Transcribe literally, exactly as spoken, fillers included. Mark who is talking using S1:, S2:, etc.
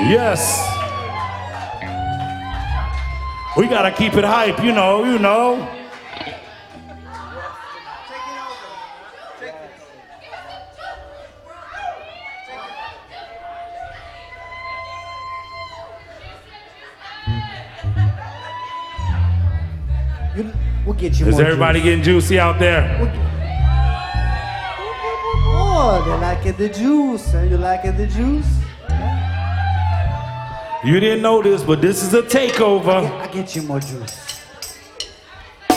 S1: Yes. We gotta keep it hype, you know, you know.
S2: You, we'll get you
S1: Is
S2: more
S1: everybody
S2: juice.
S1: getting juicy out there?
S2: We'll get... Oh, they like it, the juice. Huh? You like it, the juice?
S1: You didn't know this, but this is a takeover.
S2: I get, I get you more juice.